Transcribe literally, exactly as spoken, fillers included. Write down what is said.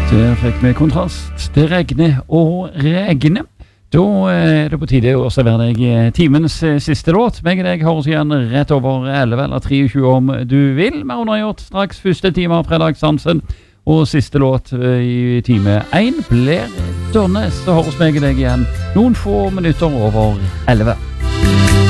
Der fikk vi kontrast til regne og regne. Da er det på tide å servere deg timens siste låt. Begge deg høres igjen rett over elleve eller treogtjue om du vil. Vi har undergjort straks første time av Fredagsdansen. Og siste låt i time én blir Donnes. Så høres begge deg igjen noen få minutter over elleve.